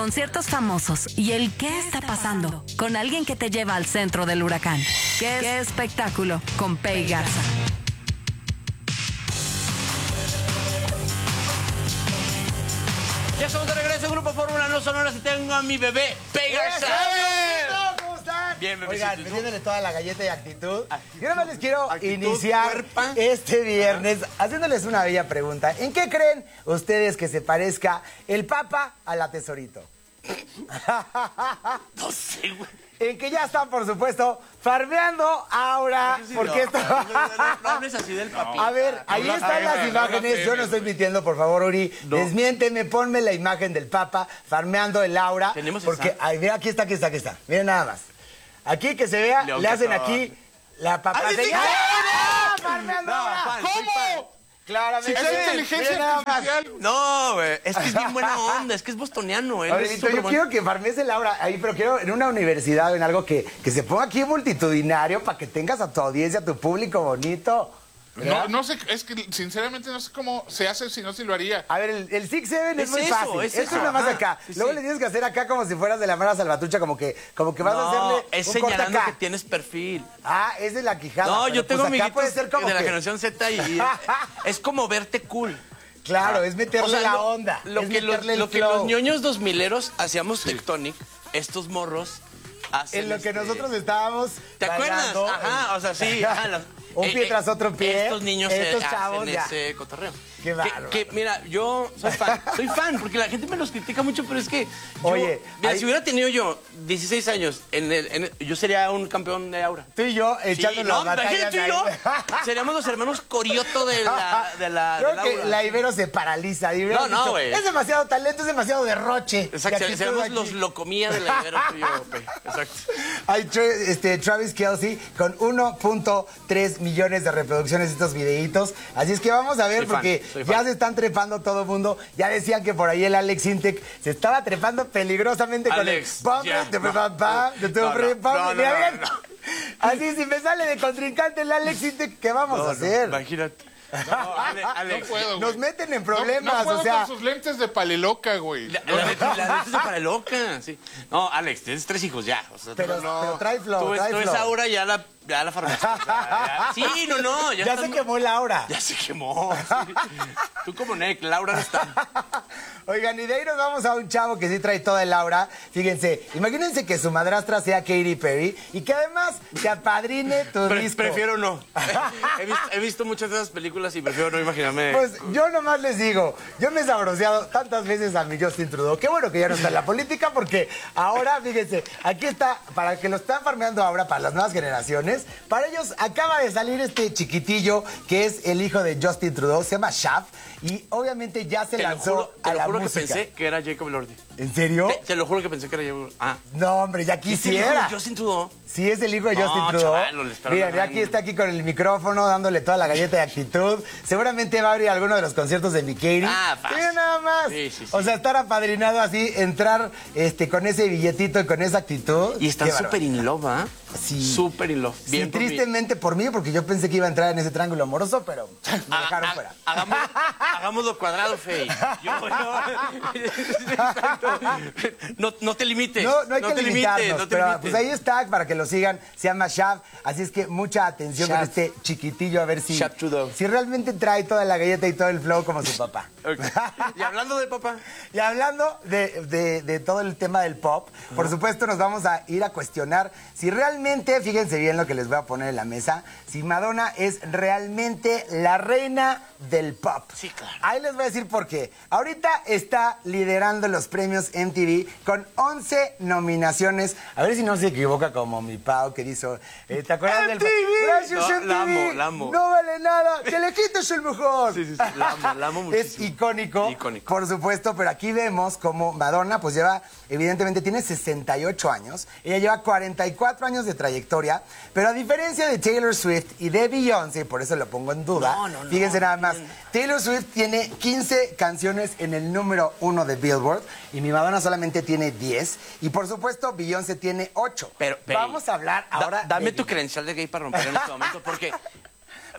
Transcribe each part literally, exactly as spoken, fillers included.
Conciertos famosos y el qué está pasando con alguien que te lleva al centro del huracán. ¿Qué, ¿Qué espectáculo? Con Pei Garza. Ya estamos de regreso, Grupo Fórmula No Sonoras, y tengo a mi bebé Pei Garza. ¿Cómo están? Bien, bebé. Oigan, metiéndole toda la galleta y actitud. actitud. Yo nada más les quiero actitud, iniciar cuerpa. este viernes haciéndoles una bella pregunta. ¿En qué creen ustedes que se parezca el Papa a la Tesorito? No sé, güey. En que ya están, por supuesto, farmeando ahora. Sí, porque no, esto... no, no, no, no hables así del papi. A ver, ahí no, están no, las no, imágenes. no, Yo no no, estoy no. mintiendo, por favor, Uri. No. Desmiénteme, ponme la imagen del Papa farmeando el aura. ¿Tenemos Porque, esa? ay, mira, aquí está, aquí está, aquí está. Miren nada más. Aquí que se vea, León le hacen Cacao. aquí la papa. ¡Ah, sí, sí, señal. sí! ¡Ah, farmeando No, aura! fan, soy fan. Claramente. Es inteligencia Miren nada más. artificial. No, güey. Es que es bien buena onda. Es que es bostoniano, él. Ahora, Es Benito, súper yo bueno. quiero que farmees el aura ahí, pero quiero en una universidad o en algo que, que se ponga aquí multitudinario para que tengas a tu audiencia, a tu público bonito. ¿verdad? No, no sé, es que sinceramente no sé cómo se hace, si no, si lo haría. A ver, el, el Six Seven es, Es muy eso, fácil. es Esto eso, es nada más ajá. acá. Sí, Luego sí. le tienes que hacer acá como si fueras de la Mara Salvatrucha, como que, como que vas a No, hacerle es un corte señalando acá. que tienes perfil. Ah, es de la quijada. No, pero yo tengo pues acá amiguitos puede ser como de la que- generación Z y, y es como verte cool. Claro, es meterle O sea, la lo- onda. Lo es que, los, meterle el lo que flow. los ñoños dos mileros hacíamos Tectonic, estos morros hacen En lo que este- nosotros estábamos ¿Te acuerdas? bailando, Ajá, o sea, sí. Ajá, las- Un pie eh, tras eh, otro pie. Estos niños estos eh, chavos hacen ya. ese cotorreo. Qué Que- bárbaro. que, mira, yo soy fan, soy fan, porque la gente me los critica mucho, pero es que yo, Oye, mira, hay- si hubiera tenido yo dieciséis años, en el, en el- yo sería un campeón de aura. Tú y yo Sí, echando no, las batallas. imagínate tú y yo, ahí. seríamos los hermanos Corioto de la, de la, Creo del que aura. la Ibero se paraliza. y hubiera No, no, dicho, güey. Es demasiado talento, es demasiado derroche. Exacto, Y aquí seríamos tú, los aquí. locomía de la Ibero, tú y yo, Pe. Exacto. Hay tra- este, Travis Kelce con uno punto tres millones de reproducciones de estos videitos. Así es que vamos a ver, Soy fan, porque soy ya fan. se están trepando todo el mundo. Ya decían que por ahí el Alex Intec se estaba trepando peligrosamente Alex, con el ya, de no. pam, pam, de tu No, no, pam, pam. no, no, Mira no, bien. no. Así, si me sale de contrincante el Alex Intec, ¿qué vamos No, a no, hacer? imagínate. No, Ale- Alex, No puedo, Nos güey. meten en No- problemas, no, puedo o sea. con sus lentes de paleloca, güey. La, la, neta- la neta es de para loca, sí. No, Alex, tienes tres hijos ya. O sea, Pero- no, pero trae flow, Tú ves, trae tú ves flow. ahora ya la, ya la farmacia. o sea, ya- sí, no, no. Ya, Ya estás- se quemó la hora. Ya se quemó. sí. Tú como Nick, Laura no está. Oigan, y de ahí nos vamos a un chavo que sí trae toda el aura. Fíjense, imagínense que su madrastra sea Katy Perry y que además te apadrine tu Pre- disco. prefiero no. He visto, he visto muchas de esas películas y prefiero no imaginarme. Pues yo nomás les digo, yo me he sabroseado tantas veces a mi Justin Trudeau. Qué bueno que ya no está en la política porque ahora, fíjense, aquí está, para que lo están farmeando ahora para las nuevas generaciones, para ellos acaba de salir este chiquitillo que es el hijo de Justin Trudeau, se llama Shaft y obviamente ya se te lo lanzó juro, te a lo la juro que música. pensé que era Jacob Elordi. ¿En serio? Te, te lo juro que pensé que era Jacob Elordi. Ah. No, hombre, ya ¿Es el hijo quisiera. de Justin Trudeau? Sí, es el hijo de No, Justin Trudeau. chavalo, le espero Mira, una ya gran- aquí está aquí con el micrófono, dándole toda la galleta de actitud. Seguramente va a abrir alguno de los conciertos de mi Katy. Ah, fácil. Mira nada más. Sí, sí, sí. O sea, estar apadrinado así, entrar este, con ese billetito y con esa actitud. Y están Qué bárbaro. súper in love, ¿ah? Sí. Súper in love. Sí, Bien por mí. tristemente por mí, porque yo pensé que iba a entrar en ese triángulo amoroso, pero me Ha- dejaron ha- fuera. Hagamos, hagámoslo cuadrado, Fey. Yo, yo- no, no te limites. No, no hay que te limitarnos, limites, no te pero limites. pues ahí está, para que lo sigan, se llama Shaft, así es que mucha atención con Shaft. este chiquitillo, a ver si, Shaft Trudeau. si realmente trae toda la galleta y todo el flow como su papá. Ok. Y hablando de papá. Y hablando de, de- de todo el tema del pop, por supuesto nos vamos a ir a cuestionar si realmente, fíjense bien lo que les voy a poner en la mesa, si Madonna es realmente la reina del pop. Sí, claro. Ahí les voy a decir por qué. Ahorita está liderando los premios M T V con once nominaciones. A ver si no se equivoca como mi Pau que dice, eh, ¿te acuerdas del... M T V? Gracias, No, M T V. la amo, la amo. No vale nada, que le quites el mejor. Sí, sí, sí, la amo, la amo Es muchísimo. icónico, Icónico. por supuesto, pero aquí vemos como Madonna pues lleva, evidentemente tiene sesenta y ocho años, ella lleva cuarenta y cuatro años de trayectoria, pero a diferencia de Taylor Swift y de Beyoncé, por eso lo pongo en duda, No, no, no, fíjense nada más, bien. Taylor Swift tiene quince canciones en el número uno de Billboard y mi Madonna solamente tiene diez y por supuesto Beyoncé tiene ocho. Pero, Pei, Vamos a hablar da- ahora dame de tu credencial de gay para romper en este momento, porque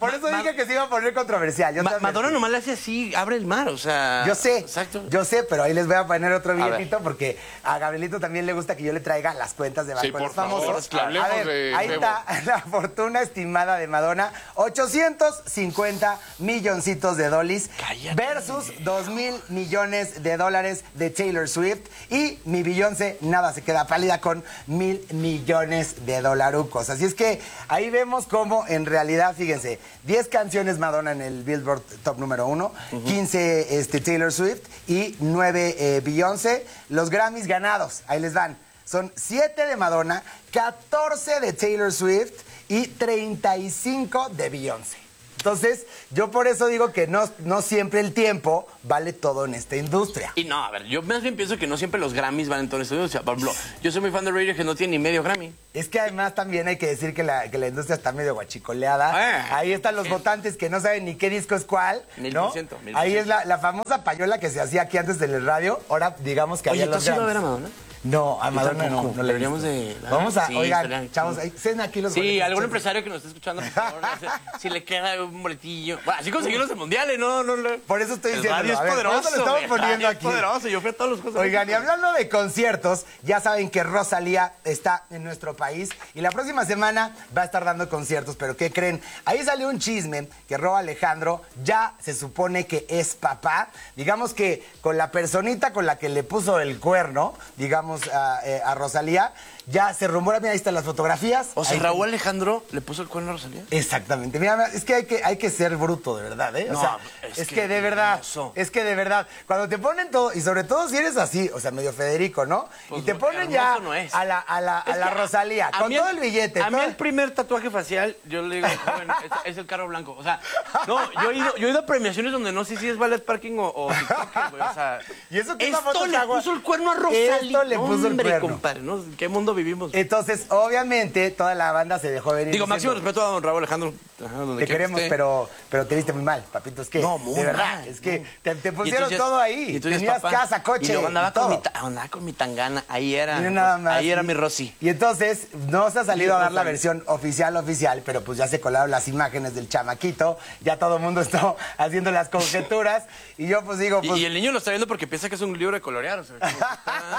Por eso Ma- dije que se iba a poner controversial. Yo Ma- te advertí. Madonna nomás le hace así, abre el mar, o sea... Yo sé, Exacto. yo sé, pero ahí les voy a poner otro ver. billetito porque a Gabrielito también le gusta que yo le traiga las cuentas de Banco Sí, de por los Famosos. favor, a hablemos ver, de ahí Bebo. está la fortuna estimada de Madonna, ochocientos cincuenta milloncitos de dólares Cállate. versus dos mil millones de dólares de Taylor Swift y mi Beyoncé nada se queda pálida con mil millones de dolarucos. Así es que ahí vemos cómo en realidad, fíjense, diez canciones Madonna en el Billboard Top número uno, quince este, Taylor Swift y nueve eh, Beyoncé. Los Grammys ganados, ahí les van. Son siete de Madonna, catorce de Taylor Swift y treinta y cinco de Beyoncé. Entonces, yo por eso digo que no, no siempre el tiempo vale todo en esta industria. Y no, a ver, yo más bien pienso que no siempre los Grammys van en todo esto. O sea, por ejemplo, yo soy muy fan de Radio que no tiene ni medio Grammy. Es que además también hay que decir que la, que la industria está medio guachicoleada. Eh, Ahí están los eh. votantes que no saben ni qué disco es cuál, Mil ¿no? por ciento, mil por ciento. Ahí es la, la famosa payola que se hacía aquí antes del radio. Ahora digamos que Oye, había ¿tú los has ido a ver a Grammys. Madonna? No, a Madonna no, tampoco. no la he Deberíamos visto. de- Vamos a, Sí, oigan, estaría chavos, cool. ahí, ceden aquí los Sí, boletos, algún chavos. empresario que nos esté escuchando, por favor, no sé, si le queda un boletillo. Bueno, así conseguí los de mundiales, no, no, no. Por eso estoy El diciéndolo. radio es A ver, por eso poderoso. lo estamos güey, poniendo radio es aquí. poderoso, yo fui a todos los cosas. Oigan, y hablando de conciertos, ya saben que Rosalía está en nuestro país y la próxima semana va a estar dando conciertos, pero ¿qué creen? Ahí salió un chisme que Ro Alejandro ya se supone que es papá. Digamos que con la personita con la que le puso el cuerno, digamos, a, eh, a Rosalía, ya se rumora, mira, ahí están las fotografías. O sea, Ahí- Raúl Alejandro le puso el cuerno a Rosalía. Exactamente. Mira, mira, es que hay que, hay que ser bruto, de verdad, ¿eh? O No, sea, es es, que que, de verdad, hermoso. es que de verdad, cuando te ponen todo, y sobre todo si eres así, o sea, medio Federico, ¿no? Pues y te no, ponen hermoso ya no es. a la, a la, a Es la que a- Rosalía, a con mí todo el billete. A mí todo- el primer tatuaje facial, yo le digo, joven, es, es el carro blanco. O sea, no, yo he ido, yo he ido a premiaciones donde no sé si es ballet parking o, o TikToker, güey. O sea, Y eso que esa esto foto le que hago- puso el cuerno a Rosalía. Esto le puso el Hombre, cuerno. compadre, ¿no? ¿En qué mundo vivimos? Entonces, obviamente, toda la banda se dejó venir. Digo, máximo diciendo, respeto a don Raúl Alejandro. Ajá, donde te quiera que queremos, esté. pero, pero te viste muy mal, papito. Es que, No, muy de verdad, mal, es que no. te, te Y pusieron entonces- todo ahí. y entonces, Tenías papá, casa, coche, Y luego andaba, y todo. con mi, ta- andaba con mi tangana. Ahí era. Miren nada más. Ahí era Y- mi Rosy. Y entonces no se ha salido Y a dar la Rosalía. versión oficial, oficial, pero pues ya se colaron las imágenes del chamaquito, ya todo el mundo está haciendo las conjeturas, y yo pues digo, Y, pues... y el niño lo está viendo porque piensa que es un libro de colorear. O sea, como que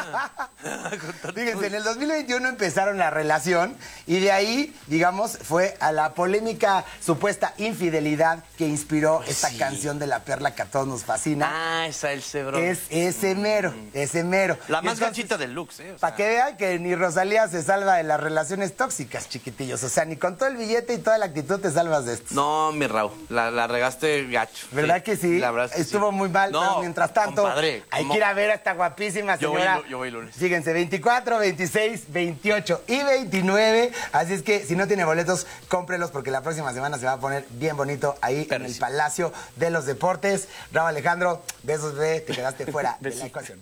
está- con tanto- Fíjense, en el dos mil veintiuno empezaron la relación y de ahí, digamos, fue a la polémica supuesta infidelidad que inspiró esta sí. canción de La Perla que a todos nos fascina. Ah, esa el cebro. Es ese mero, ese mero. La Y más entonces, ganchita del Lux, ¿eh? O sea, Para que vean que ni Rosalía se salva de las relaciones tóxicas, chiquitillos. O sea, ni con todo el billete y toda la actitud te salvas de esto. No, mi Raúl, la, la regaste gacho. ¿Verdad que sí? La verdad es que Estuvo sí. muy mal, No, pero mientras tanto, compadre, hay ¿cómo? que ir a ver a esta guapísima Yo voy señora. el lu- yo voy el lunes. Fíjense, veinticuatro, veintiséis, veintiocho y veintinueve. Así es que si no tiene boletos, cómprelos porque la próxima semana se va a poner bien bonito ahí en el Perrísimo. Palacio de los Deportes. Raúl Alejandro, besos, bebé, te quedaste fuera de la Besitos. ecuación.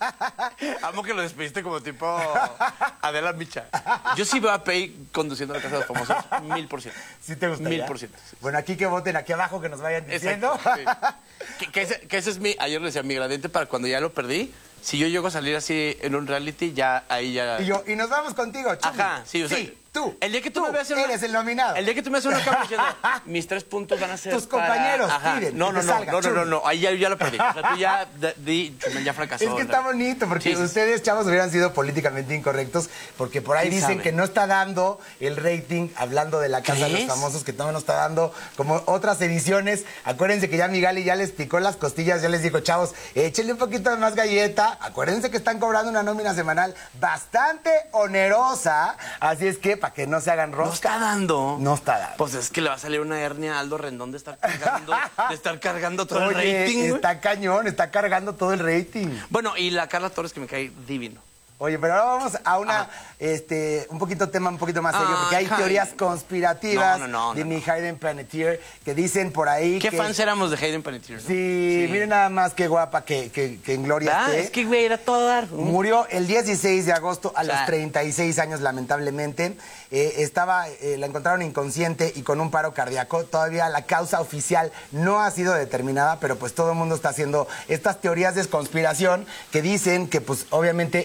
Amo que lo despediste como tipo Adela Micha. Yo sí veo a Pei conduciendo la Casa de los Famosos, mil por ciento. ¿Sí te gustaría? Mil por ciento. sí. Bueno, aquí que voten, aquí abajo que nos vayan diciendo. Exacto, sí. que, que ese, que ese es mi, ayer le decía, mi gradiente para cuando ya lo perdí. Si yo llego a salir así en un reality, ya ahí ya... Y yo, y nos vamos contigo, Chumi. Ajá, sí, o sea, Sí, tú. El día que tú, me veas en una- eres el nominado. El día que tú me haces una cámara diciendo, mis tres puntos van a ser Tus para- compañeros Ajá. piden No, que no, te no, salga, no, no, no, Chumi. no, ahí ya, ya lo perdí. O sea, tú ya, de- di, Chumel ya fracasó. Es que la- está bonito porque Sí, sí, sí. ustedes, chavos, hubieran sido políticamente incorrectos porque por ahí ¿Quién dicen sabe? que no está dando el rating hablando de la Casa de los ¿Crees? Famosos, que todavía no está dando como otras ediciones. Acuérdense que ya Migali ya les picó las costillas, ya les dijo, chavos, échenle un poquito de más galleta. Acuérdense que están cobrando una nómina semanal bastante onerosa, así es que para que no se hagan No rosca. está dando. No está dando. Pues es que le va a salir una hernia a Aldo Rendón de estar cargando, de estar cargando todo el Oye, rating. güey. está cañón, está cargando todo el rating. Bueno, y la Carla Torres que me cae divino. Oye, pero ahora vamos a una, este, un poquito tema un poquito más serio, Ah, porque hay Hayden. teorías conspirativas No, no, no, de no, mi no. Hayden Panettiere que dicen por ahí ¿Qué que... fans éramos de Hayden Panettiere? ¿no? Sí, miren nada más qué guapa que, que, que en gloria ¿Verdad? esté. Es que, güey, era todo dar. Murió el dieciséis de agosto a O sea, los treinta y seis años, lamentablemente. Eh, estaba, eh, la encontraron inconsciente y con un paro cardíaco. Todavía la causa oficial no ha sido determinada, pero pues todo el mundo está haciendo estas teorías de conspiración que dicen que pues obviamente ella había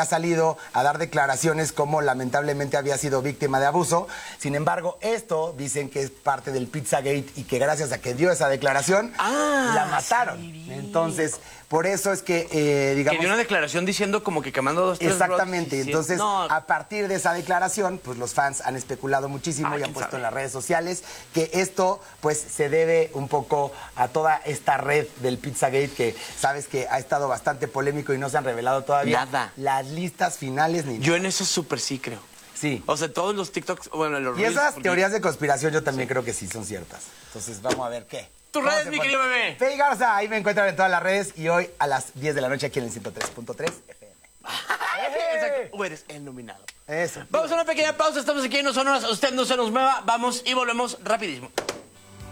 ha salido a dar declaraciones como lamentablemente había sido víctima de abuso. Sin embargo, esto dicen que es parte del Pizzagate y que gracias a que dio esa declaración, Ah, la mataron. sí. Entonces, por eso es que, eh, digamos... Que dio una declaración diciendo como que quemando dos, tres Exactamente, brotes, sí, entonces no. a partir de esa declaración, pues los fans han especulado muchísimo Ah, y han quién puesto sabe. en las redes sociales que esto pues se debe un poco a toda esta red del Pizzagate que sabes que ha estado bastante polémico y no se han revelado todavía Nada. las listas finales ni Yo nada. en eso súper sí creo. Sí. O sea, todos los TikToks, bueno, los Y reels, esas porque- teorías de conspiración yo también creo que sí son ciertas. Entonces vamos a ver qué. Tus ¿Cómo redes, se mi pone? querido bebé. Fey Garza, ahí me encuentran en todas las redes y hoy a las diez de la noche aquí en el ciento tres punto tres F M. Exacto. O eres el nominado. Eso. Vamos a una pequeña pausa, estamos aquí en No Sonoras, usted no se nos mueva, vamos y volvemos rapidísimo.